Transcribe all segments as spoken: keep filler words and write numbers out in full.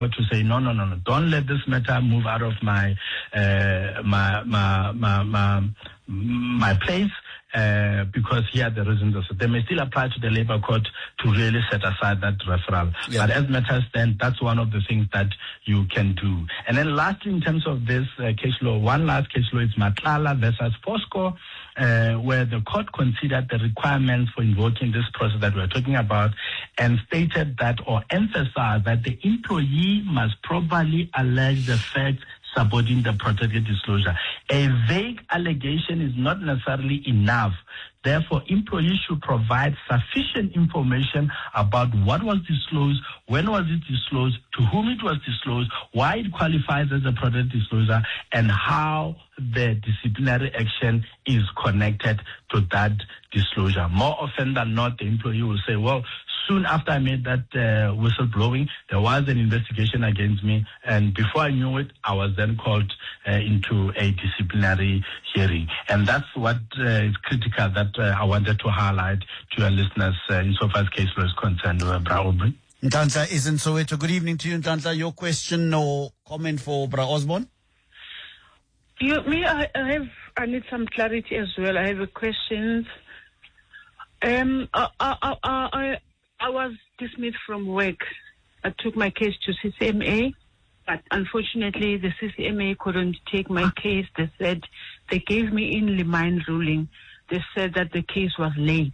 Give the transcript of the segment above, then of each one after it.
to say, no, no, no, no, don't let this matter move out of my uh, my, my, my, my, my place. Uh, because here the reasons are, so they may still apply to the labor court to really set aside that referral. Yeah. But as matters stand, that's one of the things that you can do. And then lastly, in terms of this uh, case law, one last case law is Matlala versus Posco, uh, where the court considered the requirements for invoking this process that we're talking about and stated that or emphasized that the employee must properly allege the facts supporting the protected disclosure. A vague allegation is not necessarily enough. Therefore, employees should provide sufficient information about what was disclosed, when was it disclosed, to whom it was disclosed, why it qualifies as a protected disclosure, and how the disciplinary action is connected to that disclosure. More often than not, the employee will say, well, soon after I made that uh, whistleblowing, there was an investigation against me, and before I knew it, I was then called uh, into a disciplinary hearing. And that's what uh, is critical that uh, I wanted to highlight to your listeners uh, insofar as case law is concerned. Uh, Bra Osborne. Nhlanhla is in Soweto. Good evening to you, Nhlanhla. Your question or comment for Bra Osborne? You, me, I, I have, I need some clarity as well. I have a question. Um, I, I, I, I, I was dismissed from work. I took my case to C C M A, but unfortunately the C C M A couldn't take my case. They said, they gave me in remand ruling. They said that the case was late.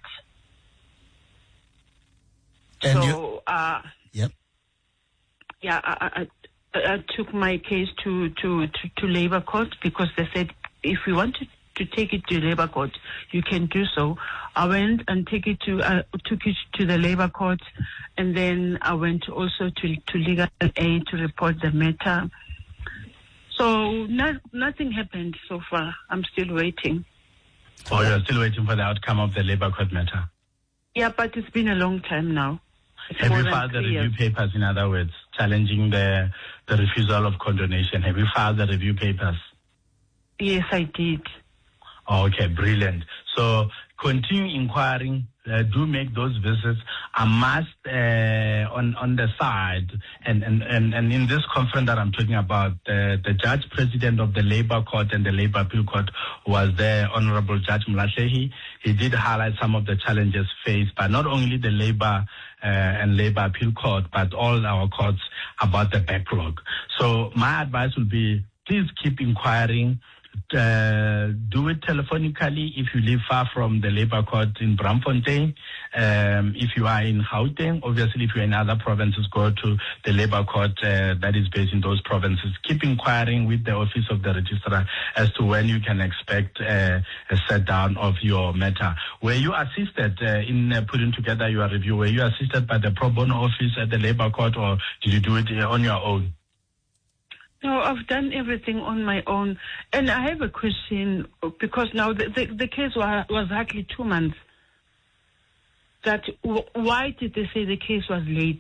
And so, you, uh, yep. yeah, I, I, I took my case to, to, to, to labor court because they said if you wanted to take it to labor court, you can do so. I went and take it to uh, took it to the labor court, and then I went also to to legal aid to report the matter. So not, nothing happened so far. I'm still waiting. Oh, you're still waiting for the outcome of the labor court matter? Yeah, but it's been a long time now. It's Have you filed the review years. papers, in other words, challenging the the refusal of condonation? Have you filed the review papers? Yes, I did. Okay, brilliant. So continue inquiring. Uh, do make those visits. I must uh, on on the side, and, and, and, and in this conference that I'm talking about, uh, the judge president of the Labour Court and the Labour Appeal Court was there, Honourable Judge Mlasehi. He did highlight some of the challenges faced by not only the Labour uh, and Labour Appeal Court, but all our courts about the backlog. So my advice would be, please keep inquiring. Uh, do it telephonically if you live far from the Labour Court in Braamfontein. Um, if you are in Gauteng, obviously if you're in other provinces, go to the Labour Court uh, that is based in those provinces. Keep inquiring with the Office of the Registrar as to when you can expect uh, a set down of your matter. Were you assisted uh, in uh, putting together your review? Were you assisted by the Pro Bono Office at the Labour Court, or did you do it uh, on your own? No, I've done everything on my own. And I have a question, because now the, the, the case was, was hardly two months. That w- why did they say the case was late?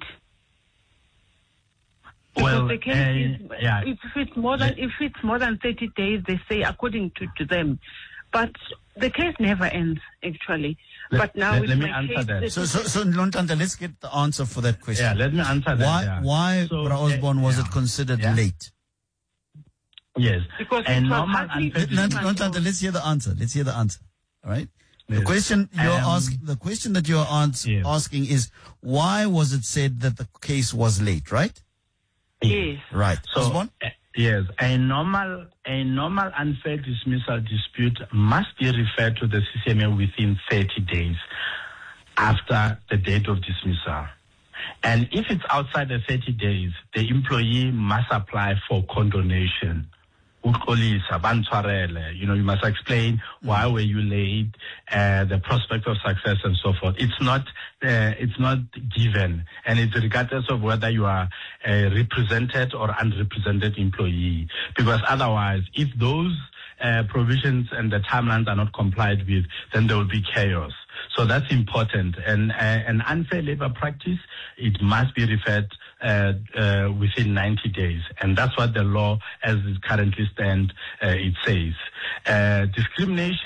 Because well, the case uh, is, yeah. if it's more than if it's more than thirty days, they say according to, to them. But the case never ends, actually. Let, but now let, with let me my answer case, that. So, so, so Nhlanhla, let's get the answer for that question. Yeah, let me answer that. Why, yeah. why, so, Bra Osborne, uh, was yeah. it considered yeah. late? Yes. Because and it was normal hardly unfair two Nhlanhla, months Nhlanhla, let's hear the answer. Let's hear the answer. All right. The Yes. question you're Um, asking, the question that you're ans- yes. asking is, why was it said that the case was late? Right. Yes. Right. So, Osborne? uh, yes, a normal, a normal unfair dismissal dispute must be referred to the C C M A within thirty days after the date of dismissal. And if it's outside the thirty days, the employee must apply for condonation. You know, you must explain why were you late, uh, the prospect of success and so forth. It's not, uh, it's not given, and it's regardless of whether you are a represented or unrepresented employee. Because otherwise, if those uh, provisions and the timelines are not complied with, then there will be chaos. So that's important. And uh, an unfair labor practice, it must be referred uh, uh, within ninety days. And that's what the law, as it currently stands, uh, it says. Uh, discrimination,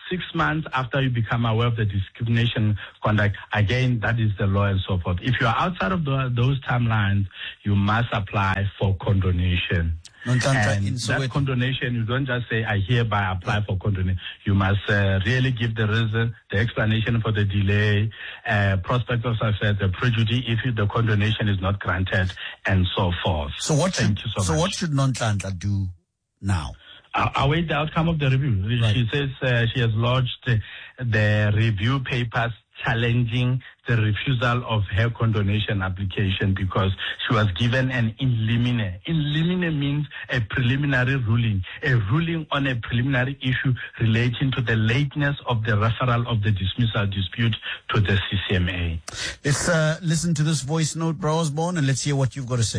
six months after you become aware of the discrimination conduct, again, that is the law and so forth. If you are outside of the, those timelines, you must apply for condonation. And that condonation, you don't just say, I hereby apply for condonation. You must uh, really give the reason, the explanation for the delay, uh, prospect of success, the prejudice if the condonation is not granted, and so forth. So what Thank should, you so, so much. what should Nonhlanhla do now? Uh, await the outcome of the review. Right. She says uh, she has lodged uh, the review papers challenging the refusal of her condonation application because she was given an in limine. In limine means a preliminary ruling, a ruling on a preliminary issue relating to the lateness of the referral of the dismissal dispute to the C C M A. Let's uh, listen to this voice note, Bra Osborne, and let's hear what you've got to say.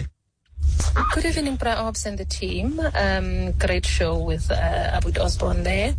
Good evening, Bra Obs and the team. Um, great show with uh, Abud Osborne there.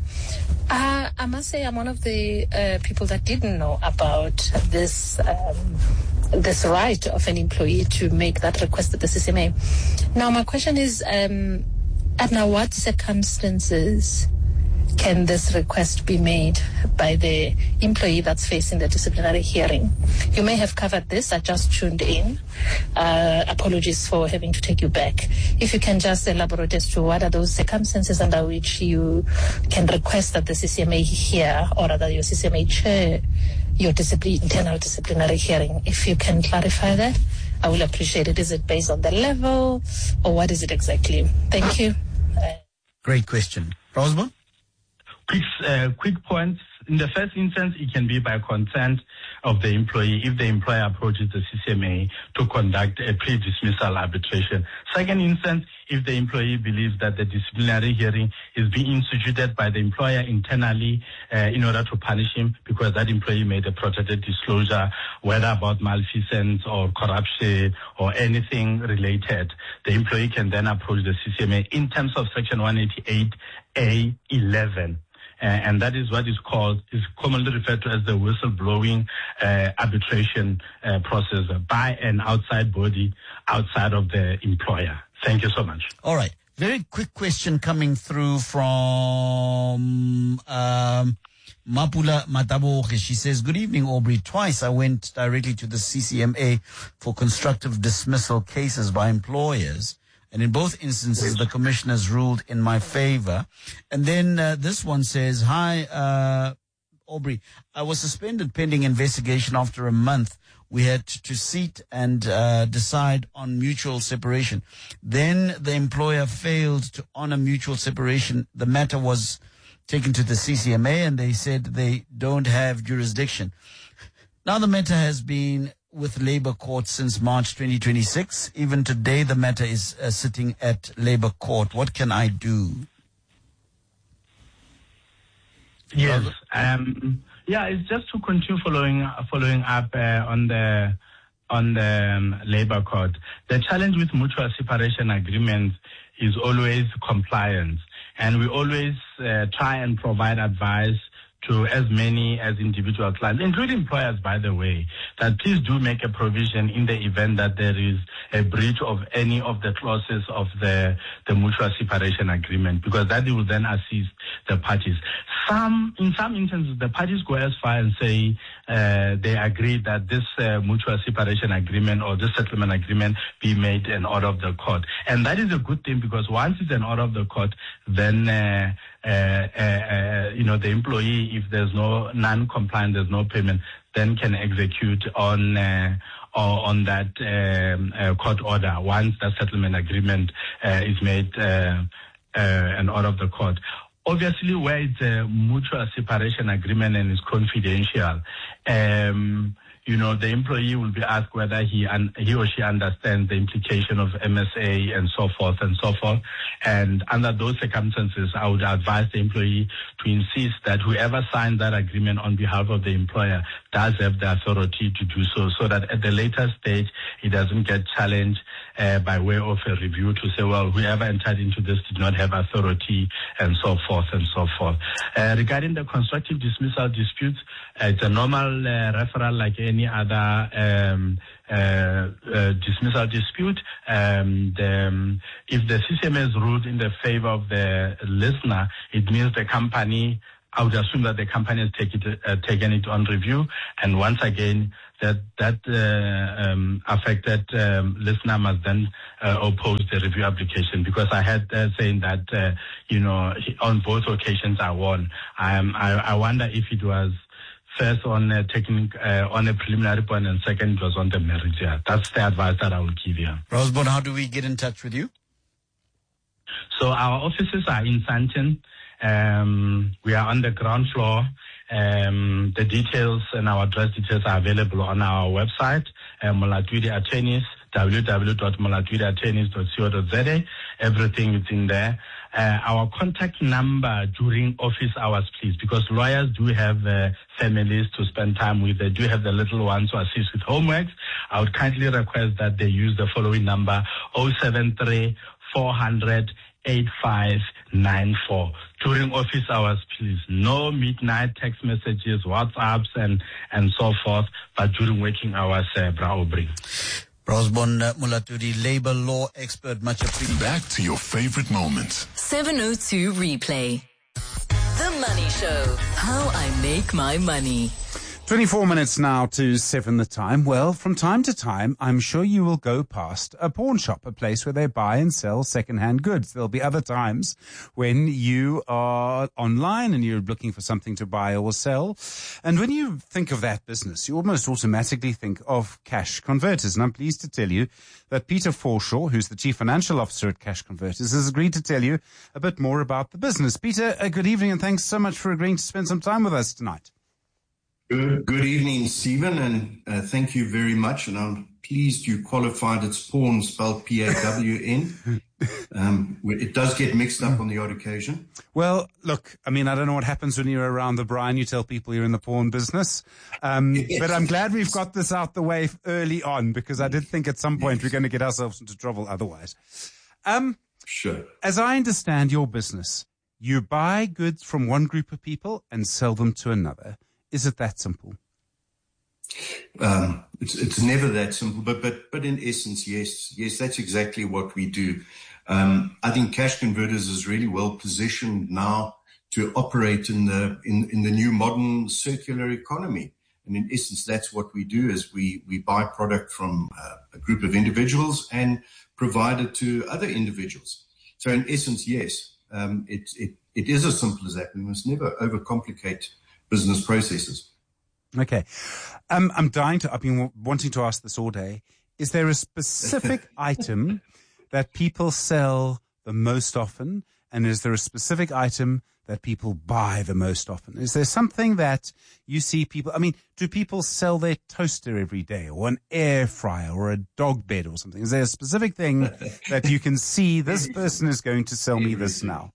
Uh, I must say I'm one of the uh, people that didn't know about this um, this right of an employee to make that request at the C C M A. Now, my question is, um, under what circumstances can this request be made by the employee that's facing the disciplinary hearing? You may have covered this. I just tuned in. Uh, apologies for having to take you back. If you can just elaborate as to what are those circumstances under which you can request that the C C M A hear, or rather your C C M A chair, your discipline, internal disciplinary hearing. If you can clarify that, I will appreciate it. Is it based on the level, or what is it exactly? Thank you. Uh, Great question. Osborne? Quick, uh, quick points. In the first instance, it can be by consent of the employee if the employer approaches the C C M A to conduct a pre-dismissal arbitration. Second instance, if the employee believes that the disciplinary hearing is being instituted by the employer internally uh, in order to punish him because that employee made a protected disclosure, whether about malfeasance or corruption or anything related, the employee can then approach the C C M A in terms of Section one eighty-eight A eleven. Uh, and that is what is called, is commonly referred to as the whistleblowing uh, arbitration uh, process by an outside body outside of the employer. Thank you so much. All right. Very quick question coming through from um, Mapula Mataboge. She says, good evening, Aubrey. Twice I went directly to the C C M A for constructive dismissal cases by employers. And in both instances, the commissioners ruled in my favor. And then uh, this one says, hi, uh, Aubrey, I was suspended pending investigation after a month. We had to seat and uh, decide on mutual separation. Then the employer failed to honor mutual separation. The matter was taken to the C C M A and they said they don't have jurisdiction. Now the matter has been with Labour Court since March twenty twenty-six. Even today, the matter is uh, sitting at Labour Court. What can I do? Yes. Um, yeah, it's just to continue following following up uh, on the on the um, Labour Court. The challenge with mutual separation agreements is always compliance, and we always uh, try and provide advice to as many as individual clients, including employers, by the way, that please do make a provision in the event that there is a breach of any of the clauses of the, the mutual separation agreement, because that will then assist the parties. Some, in some instances, the parties go as far and say uh, they agree that this uh, mutual separation agreement or this settlement agreement be made an order of the court. And that is a good thing, because once it's an order of the court, then uh, uh, uh, uh, you know, the employee, if there's no non-compliant, there's no payment, then can execute on uh, on that um, uh, court order once the settlement agreement uh, is made uh, uh, an order of the court. Obviously, where it's a mutual separation agreement and is confidential, um, you know, the employee will be asked whether he un- he or she understands the implication of M S A and so forth and so forth. And under those circumstances, I would advise the employee to insist that whoever signed that agreement on behalf of the employer does have the authority to do so, so that at the later stage, it doesn't get challenged uh, by way of a review to say, well, whoever entered into this did not have authority, and so forth and so forth. Uh, regarding the constructive dismissal disputes, uh, it's a normal uh, referral like any other um, uh, uh, dismissal dispute. Um, the, um, if the C C M A is ruled in the favor of the listener, it means the company I would assume that the company has take it, uh, taken it on review, and once again, that that uh, um, affected um, listener must then uh, oppose the review application, because I had uh, saying that uh, you know on both occasions I won. Um, I, I wonder if it was first on a technique, uh, on a preliminary point, and second it was on the merit. Yeah, that's the advice that I would give you. Osborne, how do we get in touch with you? So our offices are in Sandton. Um, we are on the ground floor. Um, the details and our address details are available on our website, uh, Molatswidi Attorneys, w w w dot molatswidi attorneys dot co dot z a. Everything is in there. Uh, our contact number during office hours, please, because lawyers do have uh, families to spend time with. They do have the little ones to assist with homeworks. I would kindly request that they use the following number, zero seven three, four hundred, eight five nine four. During office hours, please. No midnight text messages, WhatsApps, and, and so forth, but during working hours, uh, Bra Aubrey. Osborne uh, Molatswidi, labor law expert, much appreciated. Back to your favorite moments. seven oh two Replay. The Money Show. How I make my money. twenty-four minutes now to seven the time. Well, from time to time, I'm sure you will go past a pawn shop, a place where they buy and sell second-hand goods. There'll be other times when you are online and you're looking for something to buy or sell. And when you think of that business, you almost automatically think of Cash Converters. And I'm pleased to tell you that Peter Forshaw, who's the Chief Financial Officer at Cash Converters, has agreed to tell you a bit more about the business. Peter, uh, good evening, and thanks so much for agreeing to spend some time with us tonight. Good, good evening, Stephen, and uh, thank you very much. And I'm pleased you qualified it's pawn, spelled P A W N. Um, it does get mixed up on the odd occasion. Well, look, I mean, I don't know what happens when you're around the Brian. You tell people you're in the pawn business. Um, yes. But I'm glad we've got this out the way early on, because I did think at some point we're going to get ourselves into trouble otherwise. Um, sure. As I understand your business, you buy goods from one group of people and sell them to another. Is it that simple? Um, it's, it's never that simple, but, but, but in essence, yes, yes, that's exactly what we do. Um, I think Cash Converters is really well positioned now to operate in the, in, in the new modern circular economy. And in essence, that's what we do is we, we buy product from uh, a group of individuals and provide it to other individuals. So in essence, yes, um, it, it, it is as simple as that. We must never overcomplicate business processes. Okay. Um, I'm dying to, I've been wanting to ask this all day. Is there a specific item that people sell the most often? And is there a specific item that people buy the most often? Is there something that you see people, I mean, do people sell their toaster every day, or an air fryer, or a dog bed or something? Is there a specific thing that you can see this person is going to sell me this now?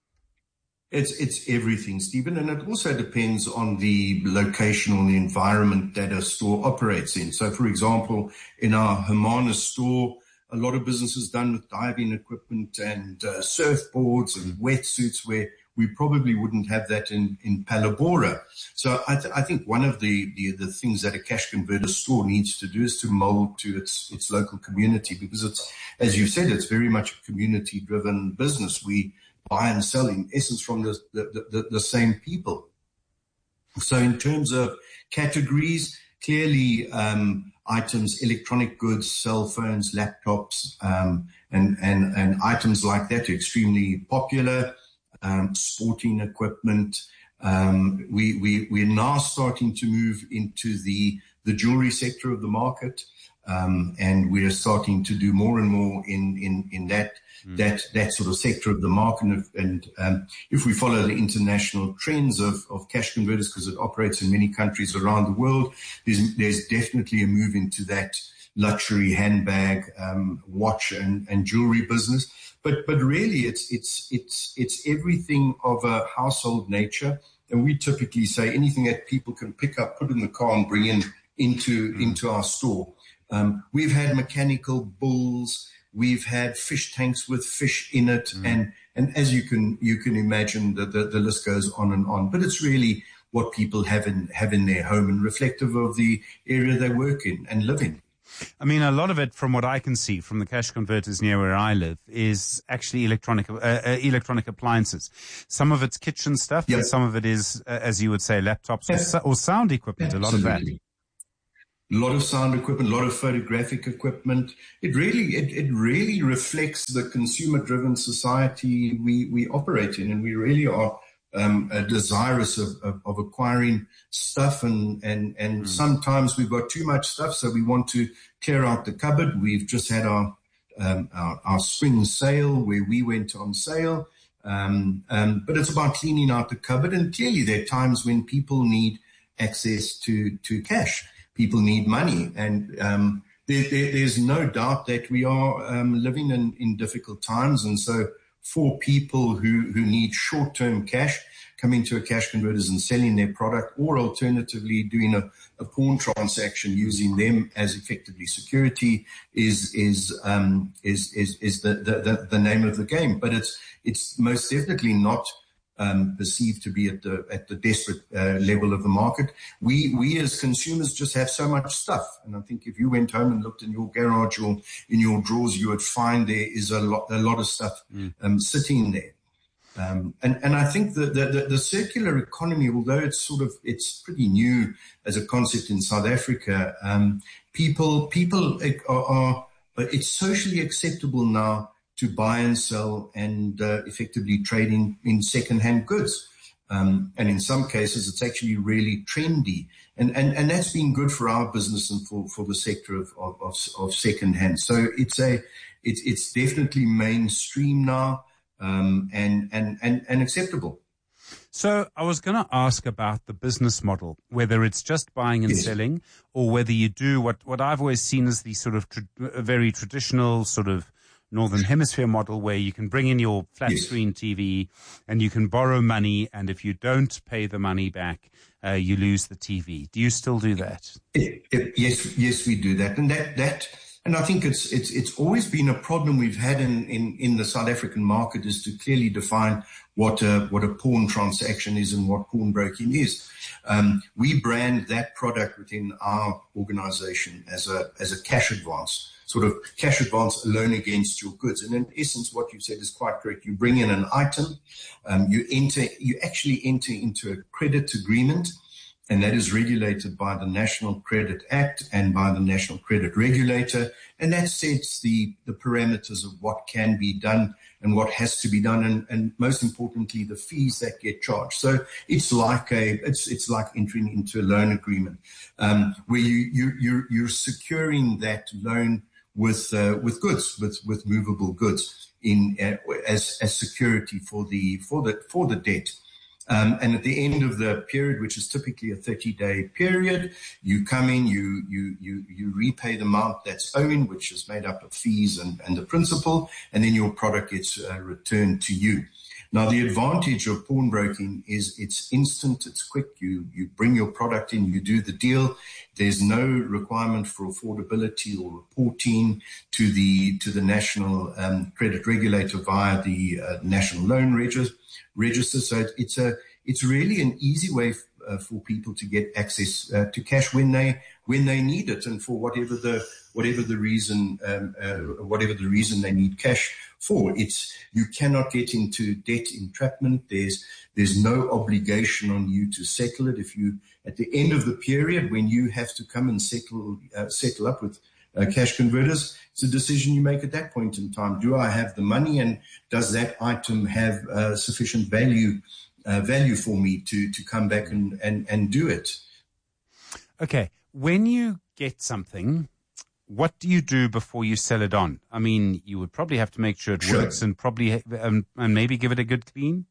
It's it's everything, Stephen, and it also depends on the location or the environment that a store operates in. So, for example, in our Hermanus store, a lot of business is done with diving equipment and uh, surfboards and wetsuits, where we probably wouldn't have that in, in Palabora. So I, th- I think one of the, the, the things that a Cash Converter store needs to do is to mold to its its local community, because it's, as you said, it's very much a community-driven business. We buy and sell in essence from the, the, the, the same people. So in terms of categories, clearly um, items, electronic goods, cell phones, laptops, um, and, and, and items like that are extremely popular. Um, sporting equipment. Um, we, we, we're now starting to move into the, the jewelry sector of the market. Um, and we are starting to do more and more in, in, in that, mm. that, that sort of sector of the market. And, and um, if we follow the international trends of, of Cash Converters, because it operates in many countries around the world, there's, there's definitely a move into that luxury handbag, um, watch and, and jewelry business. But, but really it's, it's, it's, it's everything of a household nature. And we typically say anything that people can pick up, put in the car and bring in into, mm. into our store. Um, we've had mechanical bulls. We've had fish tanks with fish in it. Mm. And, and as you can, you can imagine that the, the list goes on and on, but it's really what people have in, have in their home and reflective of the area they work in and live in. I mean, a lot of it, from what I can see from the cash converters near where I live, is actually electronic uh, uh, electronic appliances. Some of it's kitchen stuff, Yep. and some of it is, uh, as you would say, laptops or, so- or sound equipment. A lot of that. Absolutely. A lot of sound equipment, a lot of photographic equipment. It really, it, it really reflects the consumer-driven society we, we operate in, and we really are um, uh, desirous of, of, of acquiring stuff, and and and mm. sometimes we've got too much stuff, so we want to clear out the cupboard. We've just had our um, our, our spring sale where we went on sale, um, um, but it's about cleaning out the cupboard. And clearly, there are times when people need access to to cash. People need money, and um, there, there, there's no doubt that we are um, living in, in difficult times. And so for people who, who need short-term cash, coming to a cash converters and selling their product, or alternatively doing a, a pawn transaction using them as effectively security is is um, is is, is the, the, the name of the game. But it's it's most definitely not Um, perceived to be at the at the desperate uh, level of the market. We we as consumers just have so much stuff, and I think if you went home and looked in your garage or in your drawers, you would find there is a lot a lot of stuff mm. um, sitting there. Um, and and I think the, the the circular economy, although it's sort of it's pretty new as a concept in South Africa, um, people people are, are it's socially acceptable now to buy and sell and uh, effectively trading in second-hand goods. Um, and in some cases, it's actually really trendy. And, and, and that's been good for our business and for, for the sector of, of, of, of second-hand. So it's a, it's, it's definitely mainstream now, um, and, and, and, and acceptable. So I was going to ask about the business model, whether it's just buying and yes. selling, or whether you do what, what I've always seen as the sort of tra- very traditional sort of Northern Hemisphere model, where you can bring in your flat yes. screen T V and you can borrow money, and if you don't pay the money back, uh, you lose the T V. Do you still do that? It, it, yes, yes, we do that, and that that, and I think it's it's it's always been a problem we've had in in, in the South African market, is to clearly define what a what a pawn transaction is and what pawnbroking is. Um, we brand that product within our organization as a as a cash advance. Sort of cash advance, a loan against your goods. And in essence, what you said is quite correct. You bring in an item, um, you enter, you actually enter into a credit agreement, and that is regulated by the National Credit Act and by the National Credit Regulator. And that sets the, the parameters of what can be done and what has to be done, and, and most importantly, the fees that get charged. So it's like a, it's, it's like entering into a loan agreement, um, where you, you, you're, you're securing that loan with uh, with goods, with with movable goods in uh, as as security for the for the for the debt. Um, and at the end of the period, which is typically a thirty-day period, you come in, you you you you repay the amount that's owing, which is made up of fees and, and the principal, and then your product gets uh, returned to you. Now, the advantage of pawnbroking is it's instant, it's quick. You you bring your product in, you do the deal. There's no requirement for affordability or reporting to the to the national um, credit regulator via the uh, National Loan Register. Register. So it's a it's really an easy way f- uh, for people to get access uh, to cash when they when they need it, and for whatever the whatever the reason um, uh, whatever the reason they need cash for. It's you cannot get into debt entrapment. There's there's no obligation on you to settle it. If you at the end of the period when you have to come and settle uh, settle up with Uh, cash converters, it's a decision you make at that point in time. Do I have the money, and does that item have uh, sufficient value uh, value for me to to come back and, and, and do it? Okay. When you get something, what do you do before you sell it on? I mean, you would probably have to make sure it sure. works and probably um, and maybe give it a good clean.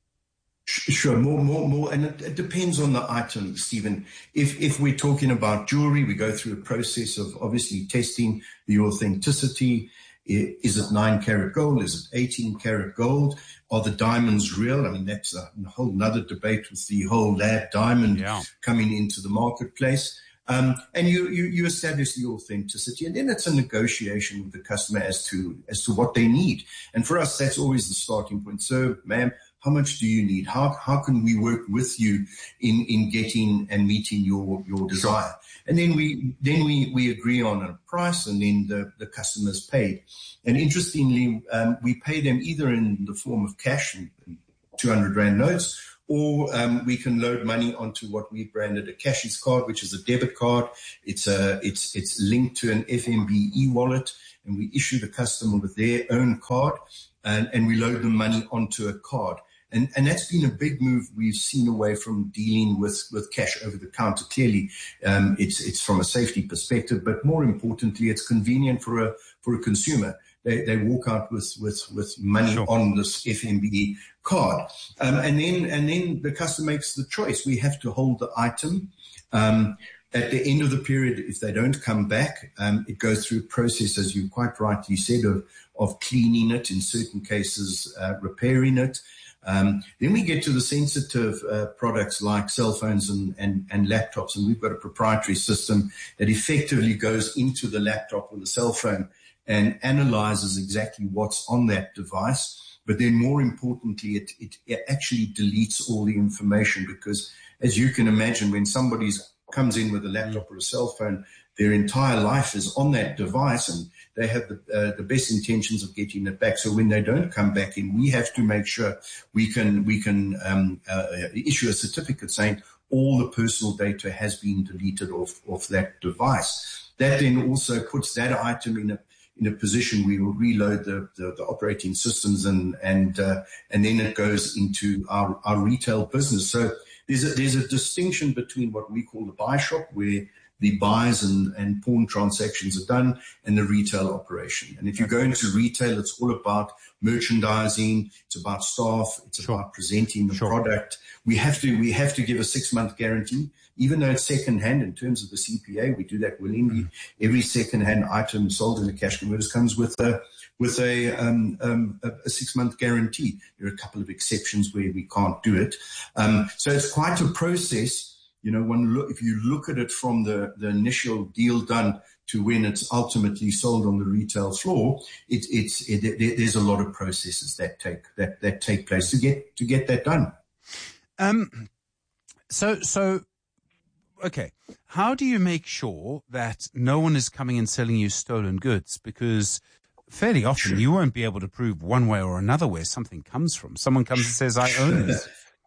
Sure, more, more, more, and it, it depends on the item, Stephen. If if we're talking about jewelry, we go through a process of obviously testing the authenticity. Is it nine karat gold? Is it eighteen karat gold? Are the diamonds real? I mean, that's a whole nother debate with the whole lab diamond yeah. coming into the marketplace. Um, and you, you, you establish the authenticity, and then it's a negotiation with the customer as to as to what they need. And for us, that's always the starting point. So, ma'am, How much do you need? How how can we work with you in, in getting and meeting your, your desire? And then we then we, we agree on a price, and then the, the customer's paid. And interestingly, um, we pay them either in the form of cash, two hundred rand notes, or um, we can load money onto what we branded a Cashies card, which is a debit card. It's a it's it's linked to an F N B e-wallet, and we issue the customer with their own card, and, and we load the money onto a card. And, and that's been a big move we've seen away from dealing with, with cash over the counter. Clearly, um, it's it's from a safety perspective, but more importantly, it's convenient for a for a consumer. They they walk out with with, with money sure. on this F N B card, um, and then and then the customer makes the choice. We have to hold the item. Um, At the end of the period, if they don't come back, um, it goes through a process, as you quite rightly said, of of cleaning it, in certain cases, uh, repairing it. Um, then we get to the sensitive uh, products like cell phones and, and, and laptops, and we've got a proprietary system that effectively goes into the laptop or the cell phone and analyzes exactly what's on that device. But then more importantly, it, it, it actually deletes all the information, because as you can imagine, when somebody's comes in with a laptop or a cell phone, their entire life is on that device, and they have the, uh, the best intentions of getting it back. So when they don't come back in, we have to make sure we can we can um, uh, issue a certificate saying all the personal data has been deleted off, off that device. That then also puts that item in a in a position we will reload the, the, the operating systems, and and uh, and then it goes into our, our retail business. So There's a, there's a distinction between what we call the buy shop, where the buys and, and pawn transactions are done, and the retail operation. And if you go into retail, it's all about merchandising, it's about staff, it's sure. about presenting the sure. product. We have to we have to give a six-month guarantee, even though it's second-hand in terms of the C P A. We do that willingly. Mm-hmm. Every second-hand item sold in the Cash Converters comes with a with a, um, um, a, a six-month guarantee. There are a couple of exceptions where we can't do it. Um, so it's quite a process. You know, when look, if you look at it from the, the initial deal done to when it's ultimately sold on the retail floor, it, it's it, it, there's a lot of processes that take that, that take place to get to get that done. Um. So so. Okay, how do you make sure that no one is coming and selling you stolen goods? Because fairly often you won't be able to prove one way or another where something comes from. Someone comes and says, I own this.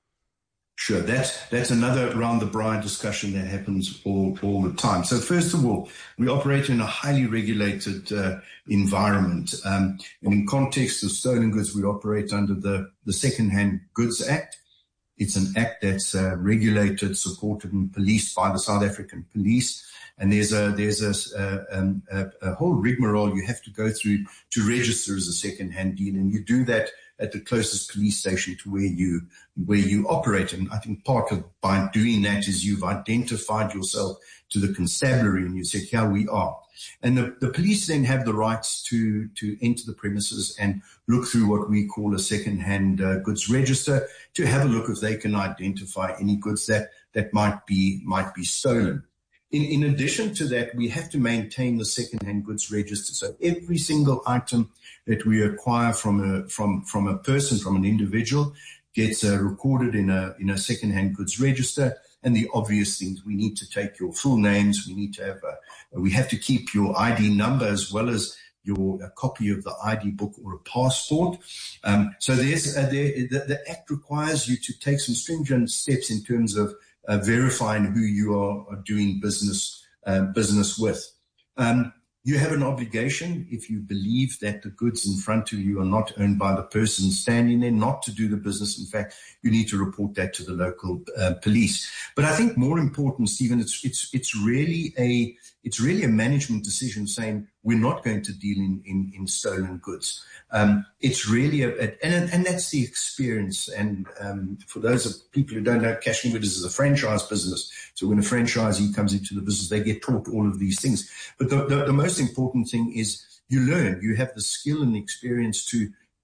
Sure, that's that's another round the bride discussion that happens all, all the time. So first of all, we operate in a highly regulated uh, environment. Um, and in context of stolen goods, we operate under the, the Second-Hand Goods Act. It's an act that's uh, regulated, supported, and policed by the South African Police. And there's a there's a, a, um, a, a whole rigmarole you have to go through to register as a second-hand deal, and you do that at the closest police station to where you where you operate. And I think part of by doing that is you've identified yourself to the constabulary, and you said, here we are. And the, the police then have the rights to to enter the premises and look through what we call a second-hand uh, goods register to have a look if they can identify any goods that that might be might be stolen. In, in addition to that, we have to maintain the second-hand goods register. So every single item that we acquire from a from from a person, from an individual, gets uh, recorded in a in a second-hand goods register. And the obvious things, we need to take your full names. We need to have a, we have to keep your I D number as well as your a copy of the I D book or a passport. Um, so there's uh, there, the, the Act requires you to take some stringent steps in terms of uh, verifying who you are, are doing business uh, business with. Um, you have an obligation, if you believe that the goods in front of you are not owned by the person standing there, not to do the business. In fact, you need to report that to the local uh, police. But I think more important, Stephen, it's it's it's really a it's really a management decision saying we're not going to deal in in, in stolen goods. Um, it's really a, a and and that's the experience. And um, for those of people who don't know, Cash Converters is a franchise business. So when a franchisee comes into the business, they get taught all of these things. But the, the, the most important thing is you learn. You have the skill and the experience to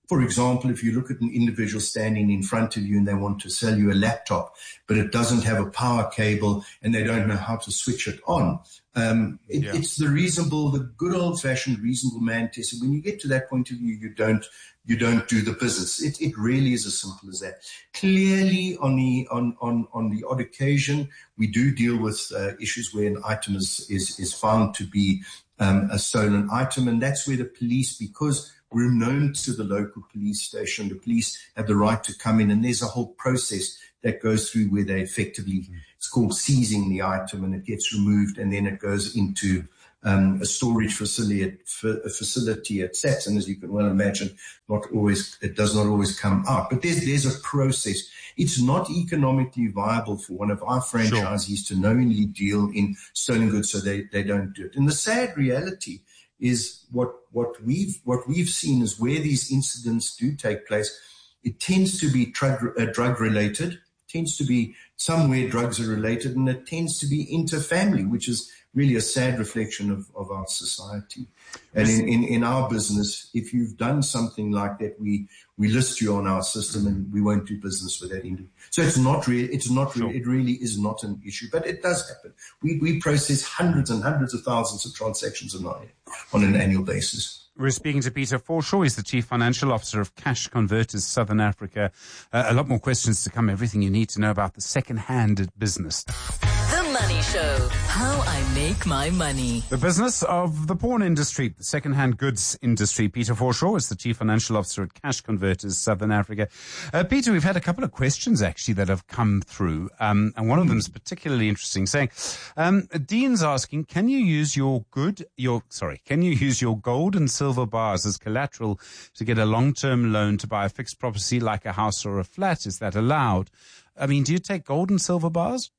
For example, if you look at an individual standing in front of you and they want to sell you a laptop, but it doesn't have a power cable and they don't know how to switch it on, um, it, yeah. it's the reasonable, the good old-fashioned reasonable man test. When you get to that point of view, you don't you don't do the business. It, it really is as simple as that. Clearly, on the on on on the odd occasion, we do deal with uh, issues where an item is is, is found to be um, a stolen item, and that's where the police, because we're known to the local police station, the police have the right to come in, and there's a whole process that goes through where they effectively, it's called seizing the item, and it gets removed, and then it goes into um, a storage facility, a facility at S A T S, and as you can well imagine, not always, it does not always come out. But there's there's a process. It's not economically viable for one of our franchisees sure. to knowingly deal in stolen goods, so they, they don't do it. And the sad reality is what what we've what we've seen is where these incidents do take place, it tends to be drug uh, drug related, tends to be somewhere drugs are related, and it tends to be inter-family, which is really a sad reflection of, of our society. And in, in, in our business, if you've done something like that, we we list you on our system and we won't do business with that individual. So it's not really, it's not really, it really is not an issue, but it does happen. We we process hundreds and hundreds of thousands of transactions a night on an annual basis. We're speaking to Peter Forshaw. He's the Chief Financial Officer of Cash Converters Southern Africa. Uh, a lot more questions to come. Everything you need to know about the second-hand business. The Money Show. How I make my money. The business of the pawn industry, the second-hand goods industry. Peter Forshaw is the Chief Financial Officer at Cash Converters Southern Africa. Uh, Peter, we've had a couple of questions actually that have come through, um, and one of them is particularly interesting. Saying, um, Dean's asking, can you use your good, your sorry, can you use your gold and silver bars as collateral to get a long-term loan to buy a fixed property like a house or a flat? Is that allowed? I mean, do you take gold and silver bars?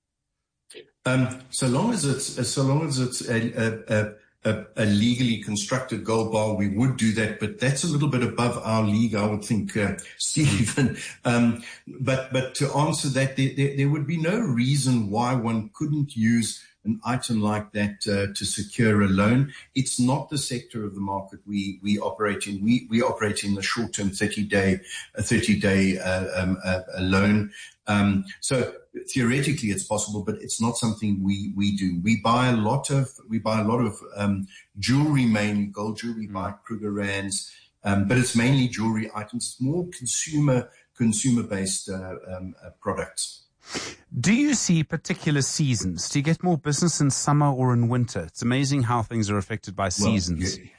Um, so long as it's so long as it's a, a, a, a legally constructed gold bar, we would do that. But that's a little bit above our league, I would think, uh, Stephen. Um, but but to answer that, there, there, there would be no reason why one couldn't use an item like that uh, to secure a loan. It's not the sector of the market we we operate in. We we operate in the short-term thirty-day a thirty-day uh, um, uh, a loan. Um, so theoretically, it's possible, but it's not something we we do. We buy a lot of we buy a lot of um, jewelry, mainly gold jewelry, mm. by Kruger Rands, um, but it's mainly jewelry items. It's more consumer consumer based uh, um, uh, products. Do you see particular seasons? Do you get more business in summer or in winter? It's amazing how things are affected by seasons. Well,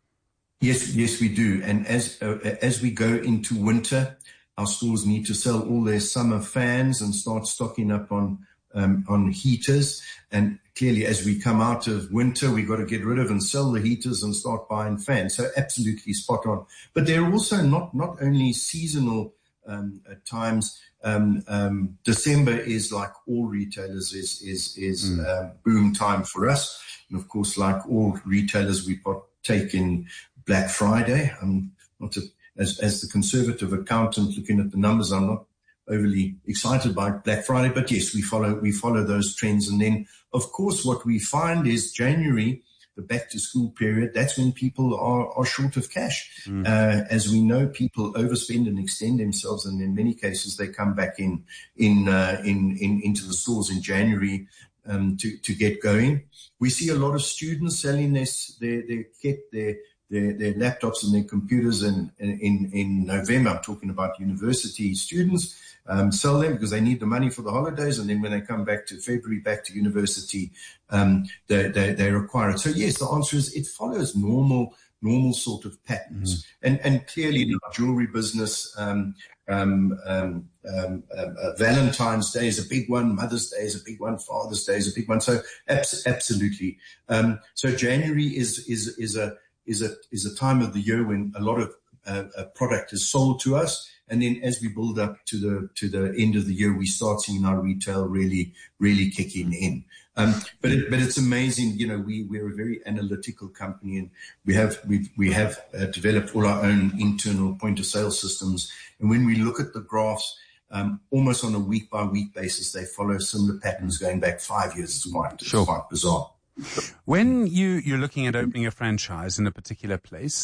yes, yes, we do. And as uh, as we go into winter, our stores need to sell all their summer fans and start stocking up on um, on heaters. And clearly, as we come out of winter, we've got to get rid of and sell the heaters and start buying fans. So absolutely spot on. But there are also not not only seasonal um, at times. Um, um, December is, like all retailers, is is is mm. uh, boom time for us. And of course, like all retailers, we partake in Black Friday. I'm not a, as as the conservative accountant looking at the numbers, I'm not overly excited by Black Friday, but yes, we follow we follow those trends. And then, of course, what we find is January, the back to school period, that's when people are, are short of cash. Mm. Uh, as we know, people overspend and extend themselves, and in many cases they come back in in uh, in, in into the stores in January um, to to get going. We see a lot of students selling their their their kit, their their, their laptops and their computers in in in November. I'm talking about university students. Um, sell them because they need the money for the holidays, and then when they come back to February, back to university, um, they, they, they require it. So yes, the answer is it follows normal, normal sort of patterns. Mm-hmm. And, and clearly the jewelry business, um, um, um, um, uh, Valentine's Day is a big one, Mother's Day is a big one, Father's Day is a big one. So abs- absolutely. Um, so January is, is, is a, is a, is a time of the year when a lot of uh, a product is sold to us. And then as we build up to the to the end of the year, we start seeing our retail really, really kicking in. Um, but it, but it's amazing, you know. We we're a very analytical company, and we have we we have uh, developed all our own internal point of sale systems. And when we look at the graphs, um, almost on a week by week basis, they follow similar patterns going back five years. It's quite it's sure. quite bizarre. When you you're looking at opening a franchise in a particular place,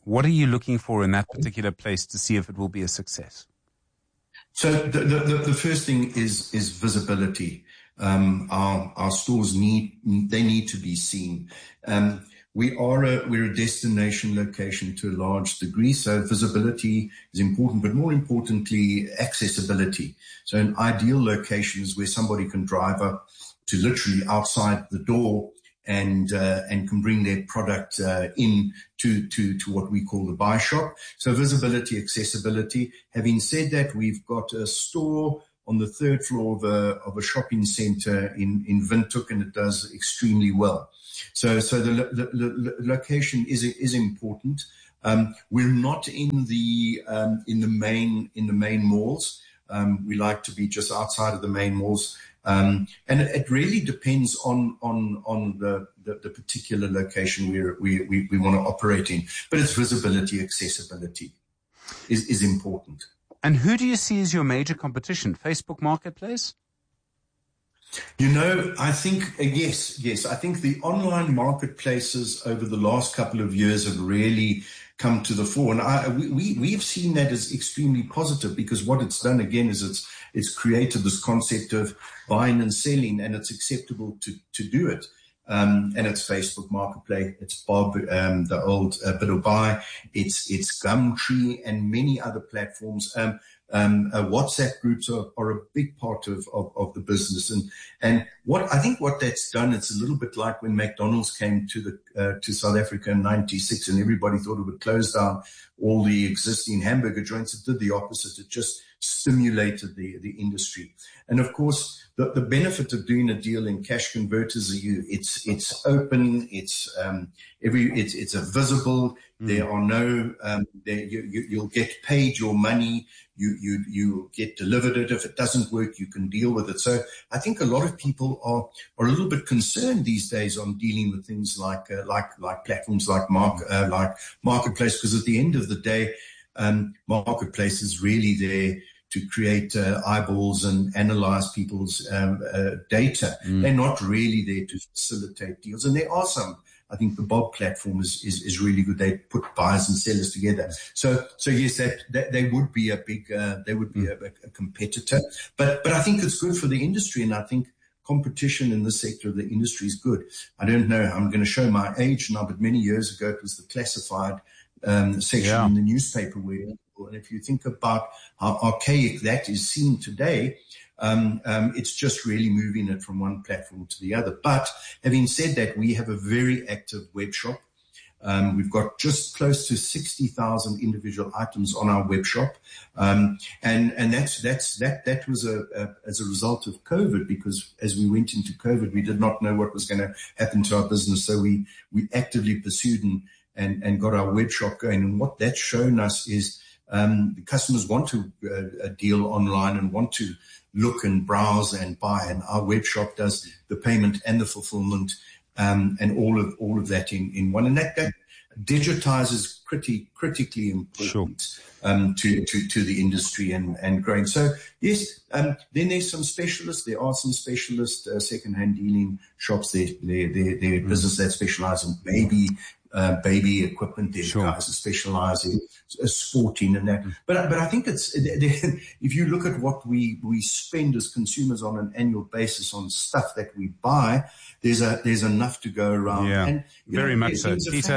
What are you looking for in that particular place to see if it will be a success? So the, the, the first thing is is visibility. Um, our our stores need they need to be seen. Um, we are a we're a destination location to a large degree, so visibility is important, but more importantly, accessibility. So an ideal location is where somebody can drive up to literally outside the door and uh, and can bring their product uh, in to, to, to what we call the buy shop. So visibility, accessibility. Having said that, we've got a store on the third floor of a, of a shopping center in, in Windhoek, and it does extremely well. So so the, the, the location is is important. Um, we're not in the um, in the main in the main malls. Um, we like to be just outside of the main malls. Um, and it, it really depends on on on the, the, the particular location we're, we we we want to operate in. But it's visibility, accessibility is is important. And who do you see as your major competition? Facebook Marketplace? You know, I think, uh, yes, yes. I think the online marketplaces over the last couple of years have really come to the fore. And I, we, we, we've seen that as extremely positive, because what it's done, again, is it's it's created this concept of buying and selling, and it's acceptable to, to do it. Um, and it's Facebook Marketplace, it's Bob, um, the old uh, Bid'll-Buy, it's it's Gumtree, and many other platforms. Um, um, uh, WhatsApp groups are, are a big part of, of, of the business, and and what I think what that's done, it's a little bit like when McDonald's came to the uh, to South Africa in ninety-six, and everybody thought it would close down all the existing hamburger joints. It did the opposite. It just stimulated the the industry, and of course. The, the benefit of doing a deal in Cash Converters are you it's it's open, it's um every it's it's a visible. Mm. There are no um there you, you you'll get paid your money, you you you get delivered it. If it doesn't work, you can deal with it. So I think a lot of people are are a little bit concerned these days on dealing with things like uh, like like platforms like Mark uh, like Marketplace, because at the end of the day, um Marketplace is really there to create uh, eyeballs and analyze people's um, uh, data. Mm. They're not really there to facilitate deals. And there are some, I think the Bob platform is, is, is really good. They put buyers and sellers together. So, so yes, that, that they would be a big, uh, they would be mm. a, a competitor. But, but I think it's good for the industry. And I think competition in this sector of the industry is good. I don't know, I'm going to show my age now, but many years ago, it was the classified um, section yeah. in the newspaper where, and if you think about how archaic that is seen today, um, um, it's just really moving it from one platform to the other. But having said that, we have a very active web shop. Um, we've got just close to sixty thousand individual items on our web shop. Um, and, and that's, that's, that, that was a, a, as a result of COVID, because as we went into COVID, we did not know what was going to happen to our business. So we, we actively pursued and, and, and got our web shop going. And what that's shown us is, Um, the customers want to uh, deal online and want to look and browse and buy, and our web shop does the payment and the fulfillment um, and all of all of that in, in one. And that, that digitizes pretty critically important sure. um, to, to to the industry and and growing. So yes, um, then there's some specialists. There are some specialist uh, second-hand dealing shops. There, there, there, there mm. business that specialize in baby. Uh, baby equipment, there sure. guys that specialize in uh, sporting and that. But but I think it's if you look at what we we spend as consumers on an annual basis on stuff that we buy, there's a there's enough to go around. Yeah, and, very know, much so, Peter.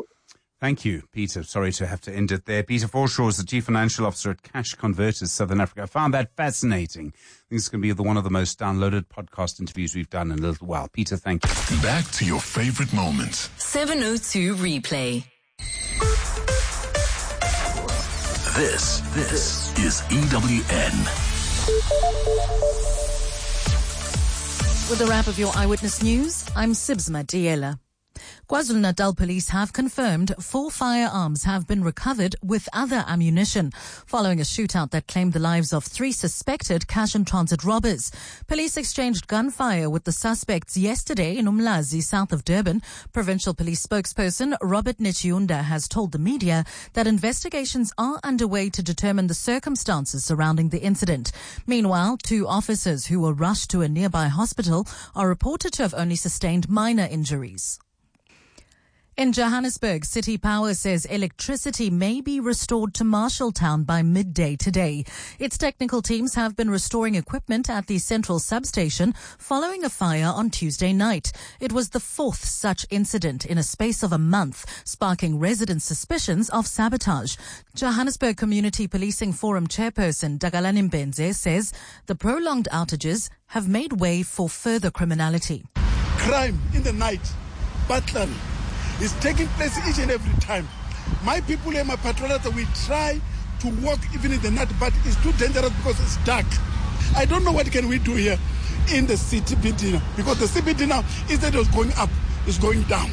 Thank you, Peter. Sorry to have to end it there. Peter Forshaw is the Chief Financial Officer at Cash Converters Southern Africa. I found that fascinating. I think it's going to be the, one of the most downloaded podcast interviews we've done in a little while. Peter, thank you. Back to your favorite moments. seven oh two Replay. This, this is E W N. With a wrap of your Eyewitness News, I'm Sibsma Diela. KwaZulu-Natal police have confirmed four firearms have been recovered with other ammunition following a shootout that claimed the lives of three suspected cash and transit robbers. Police exchanged gunfire with the suspects yesterday in Umlazi, south of Durban. Provincial police spokesperson Robert Nichiunda has told the media that investigations are underway to determine the circumstances surrounding the incident. Meanwhile, two officers who were rushed to a nearby hospital are reported to have only sustained minor injuries. In Johannesburg, City Power says electricity may be restored to Marshalltown by midday today. Its technical teams have been restoring equipment at the central substation following a fire on Tuesday night. It was the fourth such incident in a space of a month, sparking resident suspicions of sabotage. Johannesburg Community Policing Forum chairperson Dagalani Mbenze says the prolonged outages have made way for further criminality. Crime in the night, burglary, is taking place each and every time. My people here, my patrollers, we try to walk even in the night, but it's too dangerous because it's dark. I don't know what can we do here in the C P D, because the C P D now, instead of going up, is going down.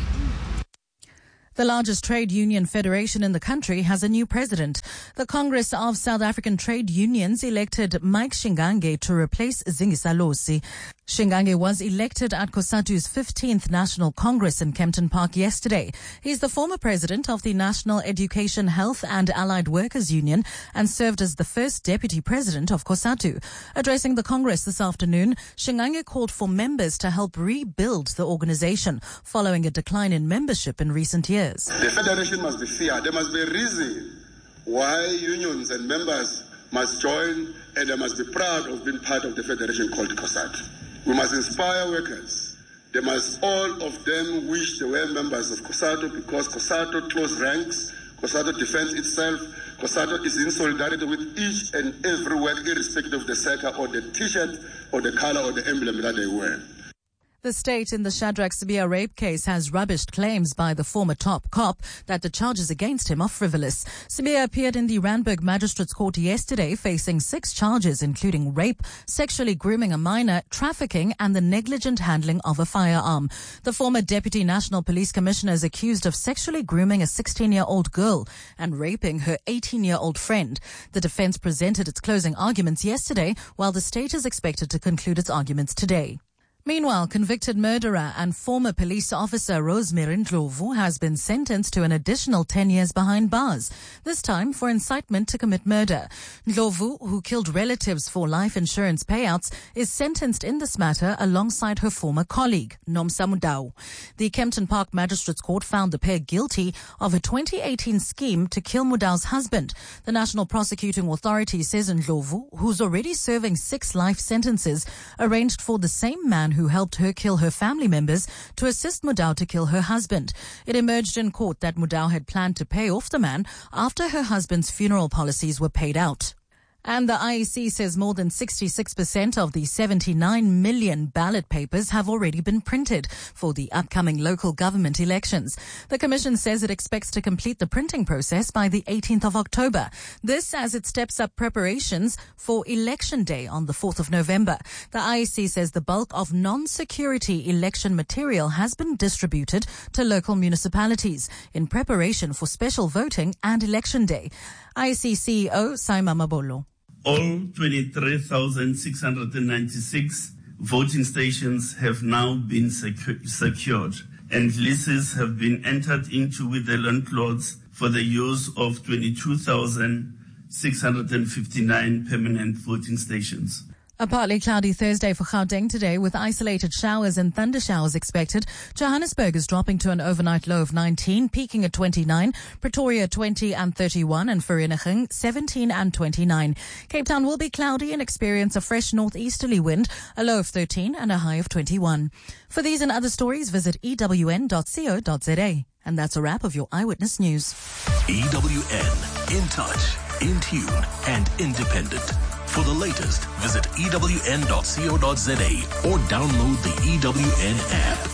The largest trade union federation in the country has a new president. The Congress of South African Trade Unions elected Mike Shingange to replace Zingisa Losi. Shingange was elected at COSATU's fifteenth National Congress in Kempton Park yesterday. He's the former president of the National Education, Health and Allied Workers Union and served as the first deputy president of COSATU. Addressing the Congress this afternoon, Shingange called for members to help rebuild the organization following a decline in membership in recent years. The federation must be fair. There must be a reason why unions and members must join, and they must be proud of being part of the federation called COSATU. We must inspire workers. They must all of them wish they were members of COSATU, because COSATU close ranks, COSATU defends itself, COSATU is in solidarity with each and every worker, irrespective of the sector or the t-shirt or the color or the emblem that they wear. The state in the Shadrach Sibiya rape case has rubbished claims by the former top cop that the charges against him are frivolous. Sibiya appeared in the Randburg Magistrates Court yesterday facing six charges, including rape, sexually grooming a minor, trafficking, and the negligent handling of a firearm. The former Deputy National Police Commissioner is accused of sexually grooming a sixteen-year-old girl and raping her eighteen-year-old friend. The defense presented its closing arguments yesterday, while the state is expected to conclude its arguments today. Meanwhile, convicted murderer and former police officer Rosemary Ndlovu has been sentenced to an additional ten years behind bars, this time for incitement to commit murder. Ndlovu, who killed relatives for life insurance payouts, is sentenced in this matter alongside her former colleague, Nomsa Mudau. The Kempton Park Magistrates Court found the pair guilty of a twenty eighteen scheme to kill Mudau's husband. The National Prosecuting Authority says Ndlovu, who's already serving six life sentences, arranged for the same man who helped her kill her family members to assist Mudau to kill her husband. It emerged in court that Mudau had planned to pay off the man after her husband's funeral policies were paid out. And the I E C says more than sixty-six percent of the seventy-nine million ballot papers have already been printed for the upcoming local government elections. The Commission says it expects to complete the printing process by the eighteenth of October. This as it steps up preparations for Election Day on the fourth of November. The I E C says the bulk of non-security election material has been distributed to local municipalities in preparation for special voting and Election Day. I E C C E O Saima Mabolo. All twenty-three thousand six hundred ninety-six voting stations have now been secu- secured, and leases have been entered into with the landlords for the use of twenty-two thousand six hundred fifty-nine permanent voting stations. A partly cloudy Thursday for Gauteng today with isolated showers and thunder showers expected. Johannesburg is dropping to an overnight low of nineteen, peaking at twenty-nine. Pretoria twenty and thirty-one, and Vereeniging seventeen and twenty-nine. Cape Town will be cloudy and experience a fresh northeasterly wind, a low of thirteen and a high of twenty-one. For these and other stories, visit E W N dot co dot z a. And that's a wrap of your Eyewitness News. E W N, in touch, in tune, and independent. For the latest, visit E W N dot co dot z a or download the E W N app.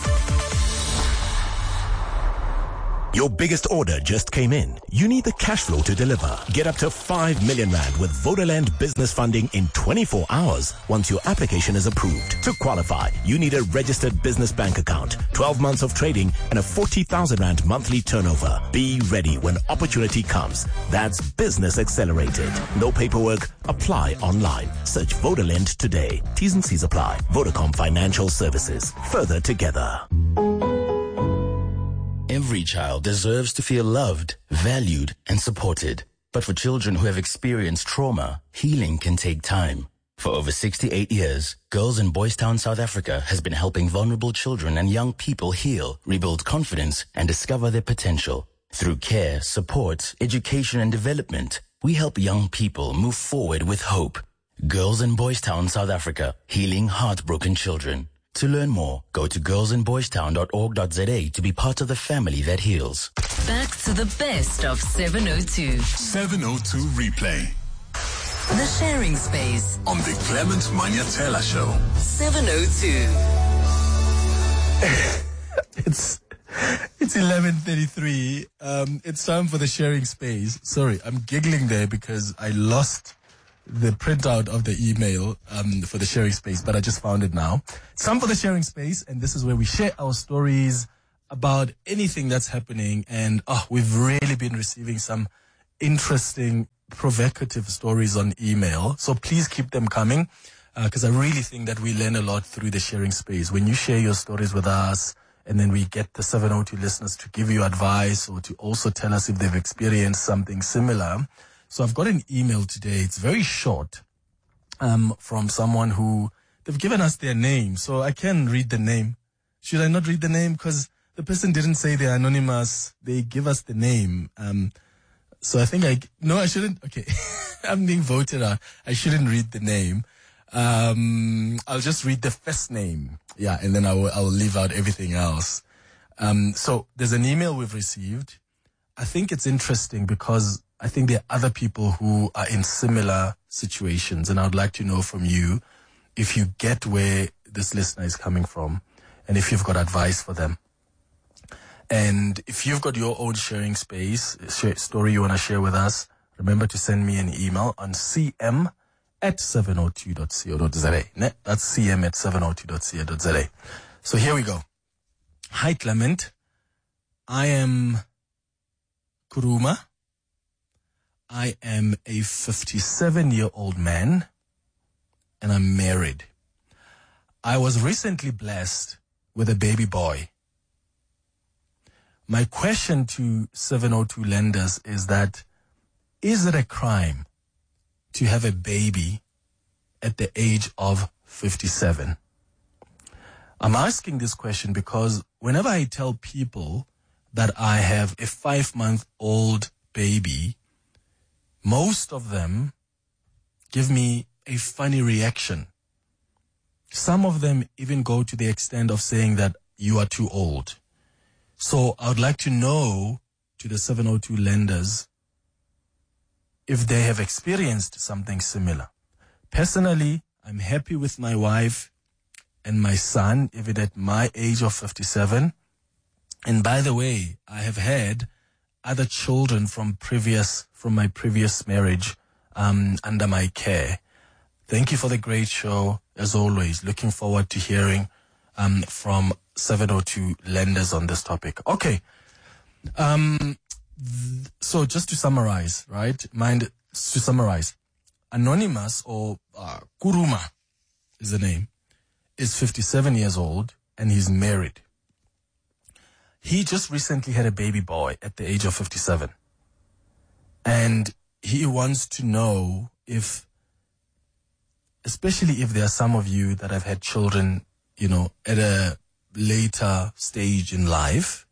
Your biggest order just came in. You need the cash flow to deliver. Get up to five million rand with Vodaland business funding in twenty-four hours once your application is approved. To qualify, you need a registered business bank account, twelve months of trading, and a forty thousand rand monthly turnover. Be ready when opportunity comes. That's Business Accelerated. No paperwork. Apply online. Search Vodaland today. T's and C's apply. Vodacom Financial Services. Further together. Every child deserves to feel loved, valued, and supported. But for children who have experienced trauma, healing can take time. For over sixty-eight years, Girls in Boys Town, South Africa has been helping vulnerable children and young people heal, rebuild confidence, and discover their potential. Through care, support, education, and development, we help young people move forward with hope. Girls in Boys Town, South Africa, healing heartbroken children. To learn more, go to girls in boys town dot org dot za to be part of the family that heals. Back to the best of seven oh two. seven oh two Replay. The Sharing Space On the Clement Manyatela Show. seven oh two. It's it's eleven thirty-three. Um, it's time for the Sharing Space. Sorry, I'm giggling there because I lost the printout of the email um, for the Sharing Space, but I just found it now. It's time for the Sharing Space, and this is where we share our stories about anything that's happening. And oh, we've really been receiving some interesting, provocative stories on email. So please keep them coming, because uh, I really think that we learn a lot through the Sharing Space. When you share your stories with us, and then we get the seven oh two listeners to give you advice or to also tell us if they've experienced something similar. So I've got an email today. It's very short, um, from someone who, they've given us their name. So I can read the name. Should I not read the name? Because the person didn't say they're anonymous. They give us the name. Um, so I think I, no, I shouldn't. Okay. I'm being voted out. I shouldn't read the name. Um, I'll just read the first name. Yeah. And then I will, I will leave out everything else. Um, so there's an email we've received. I think it's interesting because I think there are other people who are in similar situations, and I would like to know from you if you get where this listener is coming from and if you've got advice for them. And if you've got your own sharing space, share, story you want to share with us, remember to send me an email on cm at seven oh two dot co dot za. That's cm at seven oh two dot co dot za. So here we go. Hi, Clement. I am Kuruma. I am a fifty-seven-year-old man, and I'm married. I was recently blessed with a baby boy. My question to seven oh two lenders is that, is it a crime to have a baby at the age of fifty-seven? I'm asking this question because whenever I tell people that I have a five-month-old baby, most of them give me a funny reaction. Some of them even go to the extent of saying that you are too old. So I would like to know, to the seven oh two lenders, if they have experienced something similar. Personally, I'm happy with my wife and my son, even at my age of fifty-seven. And by the way, I have had other children from previous, from my previous marriage, um, under my care. Thank you for the great show. As always, looking forward to hearing, um, from seven oh two lenders on this topic. Okay. Um, th- so just to summarize, right? Mind, to summarize, Anonymous, or, uh, Kuruma is the name, is fifty-seven years old and he's married. He just recently had a baby boy at the age of fifty-seven. And he wants to know if, especially if there are some of you that have had children, you know, at a later stage in life,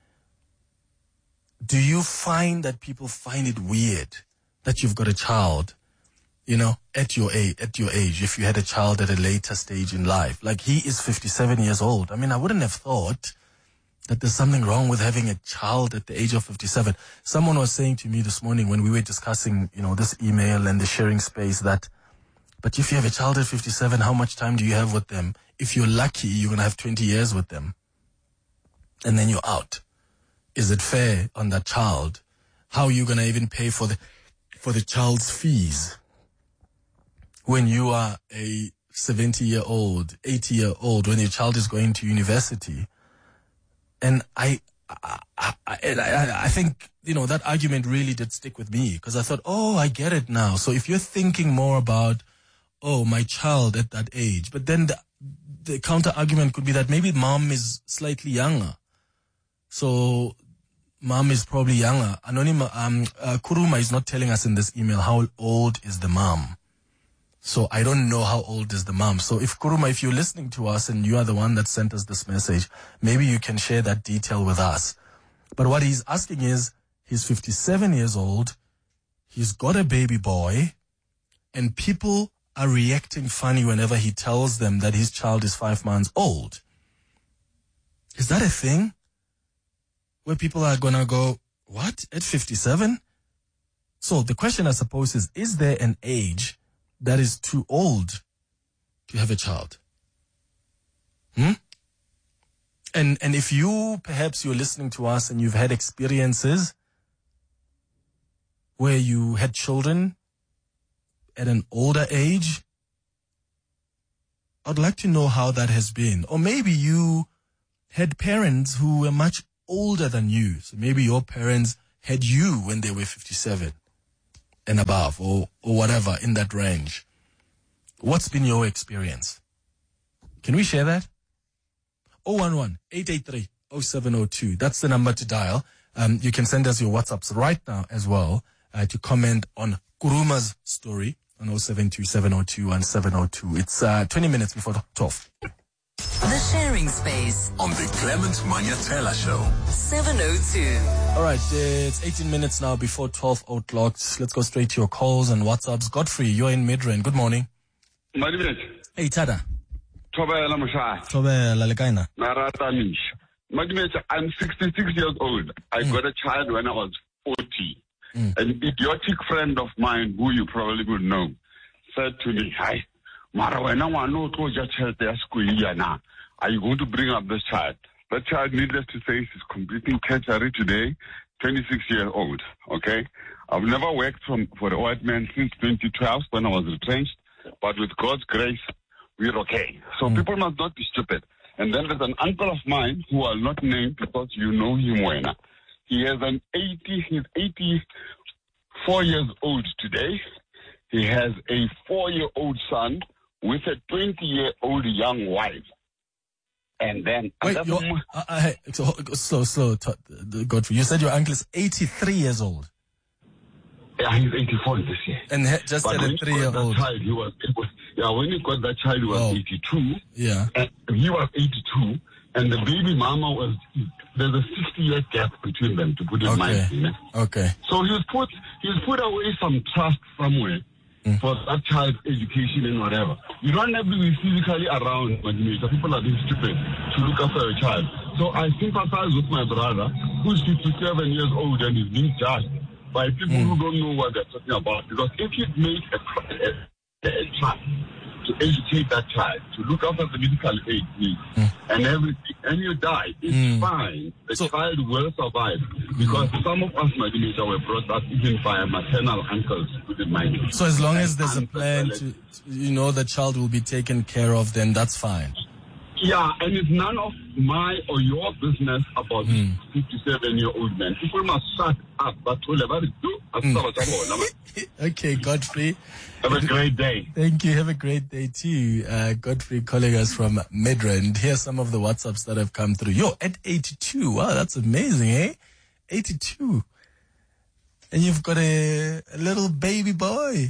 do you find that people find it weird that you've got a child, you know, at your age, at your age, if you had a child at a later stage in life? Like, he is fifty-seven years old. I mean, I wouldn't have thought that there's something wrong with having a child at the age of fifty-seven. Someone was saying to me this morning when we were discussing, you know, this email and the sharing space that, but if you have a child at fifty-seven, how much time do you have with them? If you're lucky, you're going to have twenty years with them. And then you're out. Is it fair on that child? How are you going to even pay for the, for the child's fees when you are a seventy-year-old, eighty-year-old, when your child is going to university? And I, I, I, I, I think, you know, that argument really did stick with me because I thought, oh, I get it now. So if you're thinking more about, oh, my child at that age, but then the, the counter argument could be that maybe mom is slightly younger. So mom is probably younger. Anonymous, um, uh, Kuruma is not telling us in this email how old is the mom. So I don't know how old is the mom. So if Kuruma, if you're listening to us and you are the one that sent us this message, maybe you can share that detail with us. But what he's asking is, he's fifty-seven years old, he's got a baby boy, and people are reacting funny whenever he tells them that his child is five months old. Is that a thing? Where people are gonna go, what? At fifty-seven? So the question, I suppose, is, is there an age that is too old to have a child? Hmm? And, and if you, perhaps you're listening to us and you've had experiences where you had children at an older age, I'd like to know how that has been. Or maybe you had parents who were much older than you. So maybe your parents had you when they were fifty-seven and above, or, or whatever in that range. What's been your experience? Can we share that? oh one one, eight eight three, oh seven oh two. That's the number to dial. Um, you can send us your WhatsApps right now as well uh, to comment on Kuruma's story on oh seven two, seven oh two, one seven oh two. It's uh, twenty minutes before twelve. The Sharing Space on the Clement Manyatela Show. seven oh two. All right, uh, it's eighteen minutes now before twelve o'clock. Let's go straight to your calls and WhatsApps. Godfrey, you're in Midrand. Good morning. Hey, Tada. Thobela Mashai. Thobela lekaina. Narata Misha. Magnecha, I'm sixty-six years old. I mm. got a child when I was forty. Mm. An idiotic friend of mine, who you probably would know, said to me, hi, Mara, when I want to just help the school now, are you going to bring up this child? That child, needless to say, is completing tertiary today, twenty-six years old, okay? I've never worked from, for the white man since twenty twelve when I was retrenched, but with God's grace, we're okay. So mm. people must not be stupid. And then there's an uncle of mine who I'll not name because you know him well. He has an eighty, he's eighty-four years old today. He has a four-year-old son with a twenty-year-old young wife. And then... Wait, your, uh, uh, hey, so, slow, slow, t- Godfrey. You said your uncle is eighty-three years old. Yeah, he's eighty-four this year. And he just but had a three-year-old. Child, he was, he was, yeah, when he got that child, he was oh. eighty-two. Yeah. And he was eighty-two. And the baby mama was, there's a sixty-year gap between them, to put it okay. mildly. You know? Okay. So he's put, he's put away some trust somewhere mm. for that child's education and whatever. You don't have to be physically around when you people are being stupid to look after a child. So I sympathize with my brother, who's fifty-seven years old and is being judged by people mm. who don't know what they're talking about. Because if you make a, a, a child to educate that child, to look after the medical aid needs mm. and everything, and you die, it's mm. fine. The so, child will survive. Because mm. some of us, Madinita, were brought up even by maternal uncles, within my mind. So as long as there's a plan to, you know, the child will be taken care of, then that's fine. Yeah, and it's none of my or your business about mm. fifty-seven-year-old man. People must shut up. But mm. Okay, Godfrey. Have a great day. Thank you. Have a great day too. Uh, Godfrey calling us from Midrand. Here's some of the WhatsApps that have come through. Yo, at eighty-two. Wow, that's amazing, eh? eighty-two. And you've got a, a little baby boy.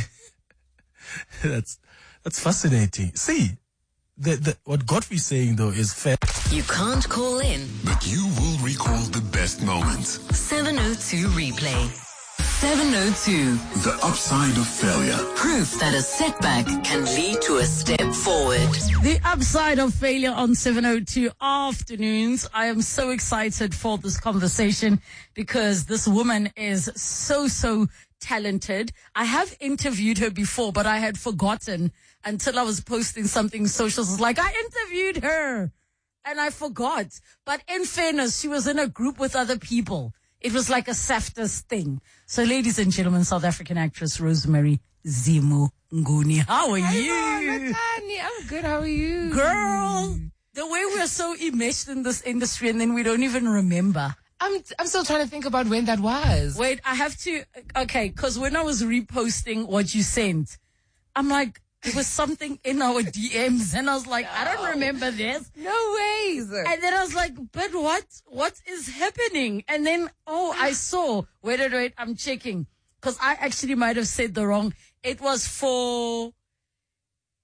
that's that's fascinating. See, The, the, what Godfrey's saying, though, is fair. You can't call in, but you will recall the best moments. seven oh two Replay. seven oh two. The upside of failure. Proof that a setback can lead to a step forward. The upside of failure on seven oh two afternoons. I am so excited for this conversation because this woman is so, so talented. I have interviewed her before, but I had forgotten until I was posting something socials. It's like, I interviewed her and I forgot. But in fairness, she was in a group with other people. It was like a SAFTA's thing. So ladies and gentlemen, South African actress Rosemary Zimu Nguni. How are Hi, you? Natani. I'm good. How are you? Girl, the way we're so enmeshed in this industry and then we don't even remember. I'm I'm still trying to think about when that was. Wait, I have to, okay, because when I was reposting what you sent, I'm like, there was something in our D Ms, and I was like, no. I don't remember this. No ways. And then I was like, but what? What is happening? And then, oh, I saw. Wait, wait, wait, I'm checking. Because I actually might have said the wrong. It was for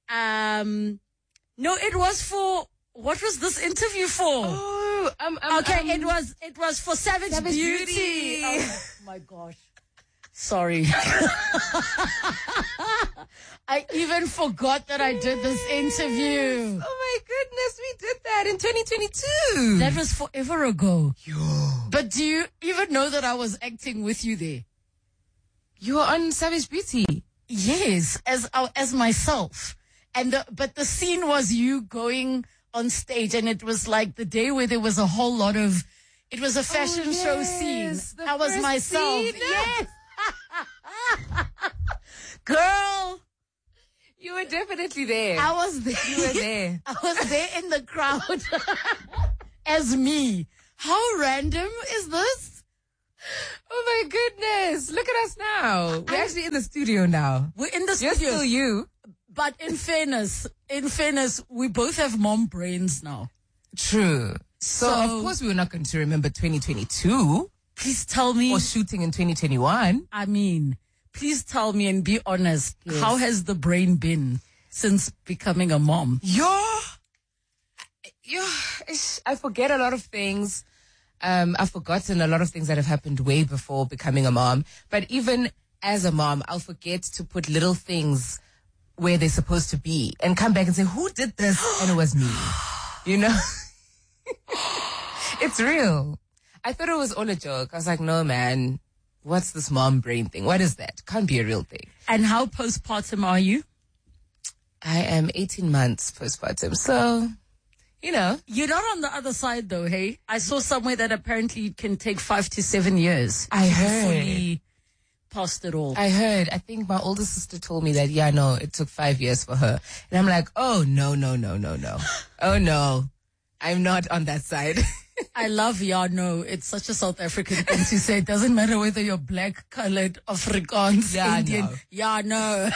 Um, no, it was for, what was this interview for? Oh, um, um, okay, um, it was, it was for Savage, Savage Beauty. Beauty. Oh my gosh. Sorry. I even forgot that I did this interview. Oh my goodness, we did that in twenty twenty-two. That was forever ago. Yo. But do you even know that I was acting with you there? You were on Savage Beauty. Yes, as uh, as myself. And the, but the scene was you going on stage, and it was like the day where there was a whole lot of, it was a fashion oh, show yes, scene. I was myself. Scene. Yes. Girl. You were definitely there. I was there. You were there. I was there in the crowd as me. How random is this? Oh my goodness. Look at us now. We're actually in the studio now. We're in the You're studio. still you. But in fairness, in fairness, we both have mom brains now. True. So, So- of course we were not going to remember twenty twenty-two. Please tell me. Or shooting in twenty twenty-one. I mean, please tell me and be honest. Yes. How has the brain been since becoming a mom? Yo, yo, I forget a lot of things. Um, I've forgotten a lot of things that have happened way before becoming a mom. But even as a mom, I'll forget to put little things where they're supposed to be and come back and say, who did this? And it was me. You know? It's real. I thought it was all a joke. I was like, no, man. What's this mom brain thing? What is that? Can't be a real thing. And how postpartum are you? I am eighteen months postpartum. So, you know. You're not on the other side though, hey? I saw somewhere that apparently it can take five to seven years. I to heard. fully past it all. I heard. I think my older sister told me that, yeah, no, it took five years for her. And I'm like, oh, no, no, no, no, no. Oh, no. I'm not on that side. I love yeah, no. It's such a South African thing to say. It doesn't matter whether you're black, colored, Afrikaans, Yeah, Indian. no. Yeah, no.